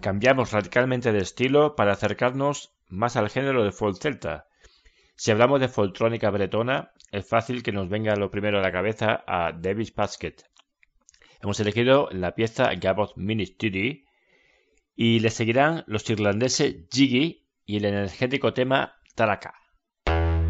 cambiamos radicalmente de estilo para acercarnos más al género de folk celta. Si hablamos de foltrónica bretona, es fácil que nos venga lo primero a la cabeza a David Pasquet. Hemos elegido la pieza Gabot Ministry y le seguirán los irlandeses Jiggy y el energético tema Taraka.